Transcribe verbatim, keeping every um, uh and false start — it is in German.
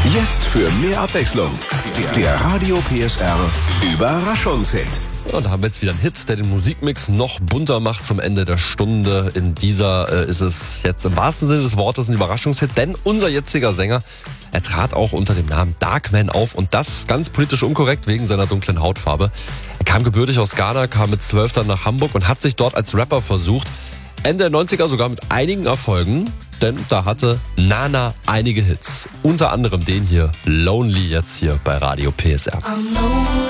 Jetzt für mehr Abwechslung. Der Radio P S R Überraschungshit. Und da haben wir jetzt wieder einen Hit, der den Musikmix noch bunter macht zum Ende der Stunde. In dieser äh, ist es jetzt im wahrsten Sinne des Wortes ein Überraschungshit, denn unser jetziger Sänger, er trat auch unter dem Namen Darkman auf und das ganz politisch unkorrekt wegen seiner dunklen Hautfarbe. Er kam gebürtig aus Ghana, kam mit zwölf dann nach Hamburg und hat sich dort als Rapper versucht. Ende der neunziger sogar mit einigen Erfolgen, denn da hatte Nana einige Hits. Unter anderem den hier, Lonely, jetzt hier bei Radio P S R.